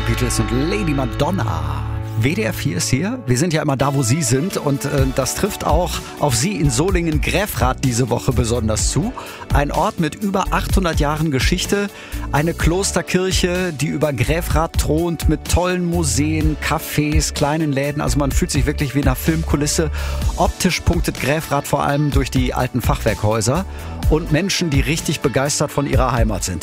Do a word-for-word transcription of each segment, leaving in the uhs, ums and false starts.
Beatles und Lady Madonna. W D R vier ist hier. Wir sind ja immer da, wo Sie sind. Und äh, das trifft auch auf Sie in Solingen-Gräfrath diese Woche besonders zu. Ein Ort mit über achthundert Jahren Geschichte. Eine Klosterkirche, die über Gräfrath thront mit tollen Museen, Cafés, kleinen Läden. Also man fühlt sich wirklich wie in einer Filmkulisse. Optisch punktet Gräfrath vor allem durch die alten Fachwerkhäuser und Menschen, die richtig begeistert von ihrer Heimat sind.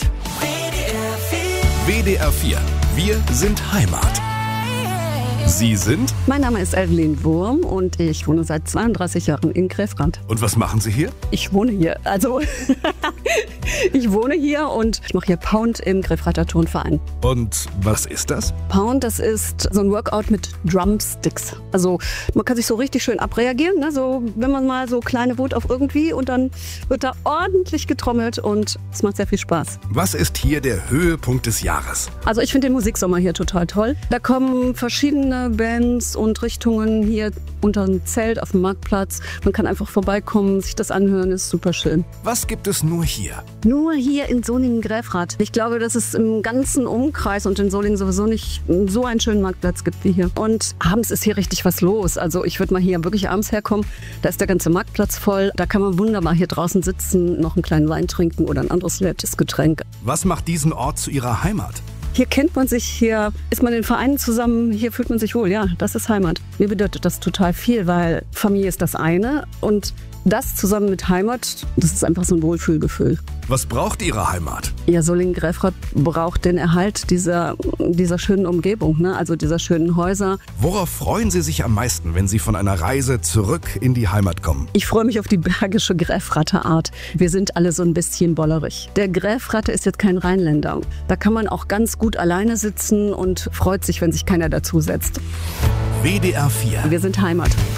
W D R vier. Wir sind Heimat. Sie sind? Mein Name ist Evelyn Wurm und ich wohne seit zweiunddreißig Jahren in Gräfrath. Und was machen Sie hier? Ich wohne hier. Also, ich wohne hier und ich mache hier Pound im Gräfrather Turnverein. Und was ist das? Pound, das ist so ein Workout mit Drumsticks. Also, man kann sich so richtig schön abreagieren, ne? So, wenn man mal so kleine Wut auf irgendwie und dann wird da ordentlich getrommelt und es macht sehr viel Spaß. Was ist hier der Höhepunkt des Jahres? Also, ich finde den Musiksommer hier total toll. Da kommen verschiedene Bands und Richtungen hier unter ein Zelt auf dem Marktplatz. Man kann einfach vorbeikommen, sich das anhören, ist super schön. Was gibt es nur hier? Nur hier in Solingen-Gräfrath. Ich glaube, dass es im ganzen Umkreis und in Solingen sowieso nicht so einen schönen Marktplatz gibt wie hier. Und abends ist hier richtig was los. Also ich würde mal hier wirklich abends herkommen. Da ist der ganze Marktplatz voll. Da kann man wunderbar hier draußen sitzen, noch einen kleinen Wein trinken oder ein anderes nettes Getränk. Was macht diesen Ort zu Ihrer Heimat? Hier kennt man sich, hier ist man in Vereinen zusammen, hier fühlt man sich wohl. Ja, das ist Heimat. Mir bedeutet das total viel, weil Familie ist das eine und das zusammen mit Heimat, das ist einfach so ein Wohlfühlgefühl. Was braucht Ihre Heimat? Ja, Solingen-Gräfrath braucht den Erhalt dieser, dieser schönen Umgebung, ne? Also dieser schönen Häuser. Worauf freuen Sie sich am meisten, wenn Sie von einer Reise zurück in die Heimat kommen? Ich freue mich auf die bergische Gräfrather Art. Wir sind alle so ein bisschen bollerig. Der Gräfrather ist jetzt kein Rheinländer. Da kann man auch ganz gut alleine sitzen und freut sich, wenn sich keiner dazusetzt. W D R vier. Wir sind Heimat.